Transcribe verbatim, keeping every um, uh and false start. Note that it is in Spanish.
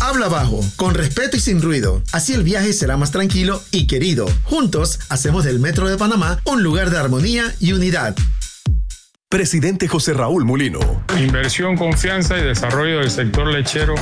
Habla bajo, con respeto y sin ruido. Así el viaje será más tranquilo y querido. Juntos hacemos del Metro de Panamá un lugar de armonía y unidad. Presidente José Raúl Mulino. Inversión, confianza y desarrollo del sector lechero